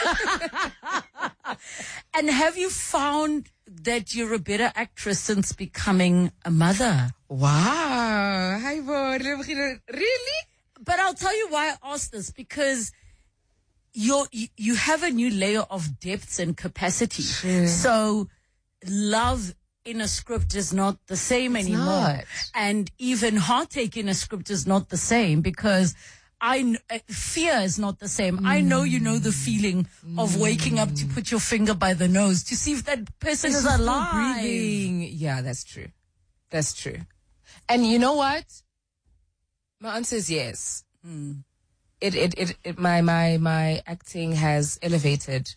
And have you found that you're a better actress since becoming a mother? Wow. Hi, Bo. Really? But I'll tell you why I asked this, because you're, you you have a new layer of depths and capacity. True. So love in a script is not the same It's anymore. not. And even heartache in a script is not the same, because I kn- uh, fear is not the same. Mm. I know you know the feeling mm. of waking up to put your finger by the nose to see if that person Is is still alive. breathing. Yeah, that's true. That's true. And you know what? My answer is yes. Mm. It, it, it, it, my, my, my acting has elevated.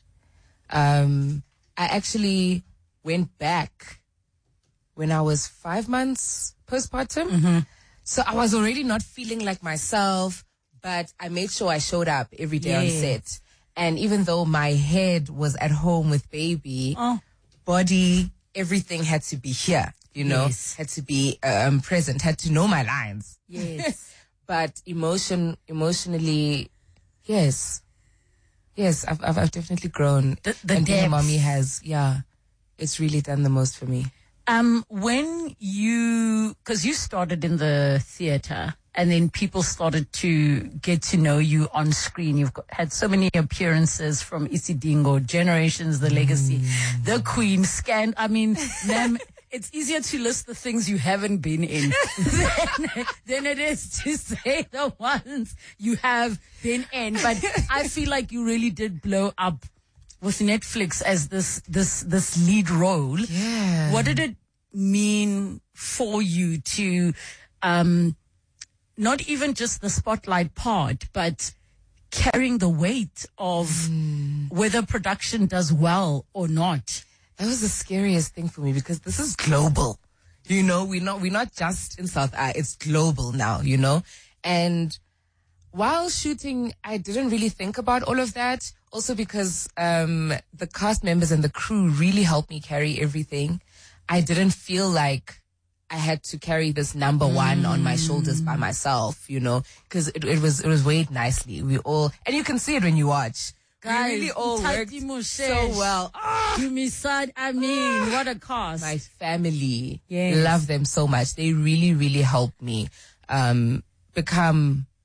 Um, I actually went back when I was five months postpartum. Mm-hmm. So I was already not feeling like myself, but I made sure I showed up every day Yeah. on set. And even though my head was at home with baby, Oh. body, everything had to be here, you know, Yes. had to be um, present, had to know my lines. Yes. But emotion, emotionally, yes. Yes, I've, I've, I've definitely grown. The- the and being a depth. mommy has, yeah, it's really done the most for me. Um, when you, cause you started in the theater and then people started to get to know you on screen. You've got, had so many appearances from Isidingo, Generations, The Legacy, The Queen, Scan. I mean, ma'am, it's easier to list the things you haven't been in than, than it is to say the ones you have been in. But I feel like you really did blow up with Netflix as this this this lead role. Yeah. What did it mean for you to um not even just the spotlight part, but carrying the weight of Mm. whether production does well or not? That was the scariest thing for me because this is global. You know, we're not, we're not just in South Africa. It's global now, you know? And while shooting, I didn't really think about all of that. Also because, um, the cast members and the crew really helped me carry everything. I didn't feel like I had to carry this number one on my shoulders by myself, you know, cause it, it was, it was weighed nicely. We all, and you can see it when you watch. Guys, we really all worked Mtati so Moshesh, well. Dumisad, I mean, what a cast. My family. Yes. Love them so much. They really, really helped me um, become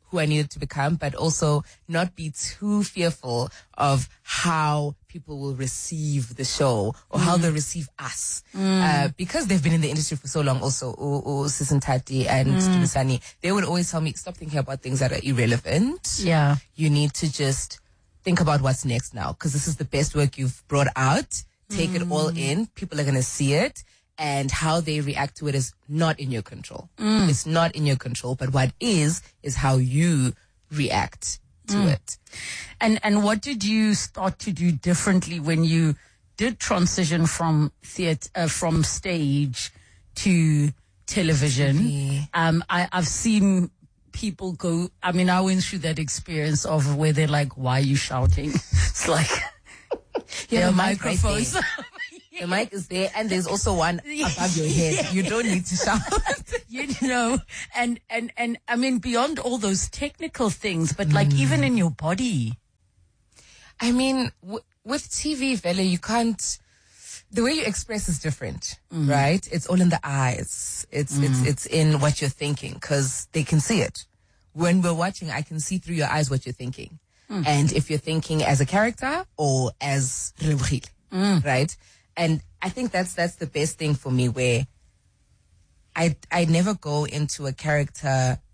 who I needed to become, but also not be too fearful of how people will receive the show or mm. how they'll receive us. Mm. Uh, because they've been in the industry for so long also, Sisin Tati and mm. Dumisani, they would always tell me, stop thinking about things that are irrelevant. Yeah. You need to just think about what's next now, because this is the best work you've brought out. Take mm. it all in. People are going to see it. And how they react to it is not in your control. Mm. It's not in your control. But what is, is how you react to mm. it. And and what did you start to do differently when you did transition from theater, uh, from stage to television? Mm. Um, I, I've seen people go, I mean, I went through that experience of where they're like, why are you shouting? It's like, yeah, there are the microphones. Mic right the mic is there, and there's also one above your head. You don't need to shout. You know, and, and, and I mean, beyond all those technical things, but like mm. even in your body. I mean, w- with T V, Vele, you can't, the way you express is different, mm. right? It's all in the eyes. It's, mm. it's, it's in what you're thinking, because they can see it. When we're watching, I can see through your eyes what you're thinking. Mm. And if you're thinking as a character or as mm. right? And I think that's that's the best thing for me, where I I never go into a character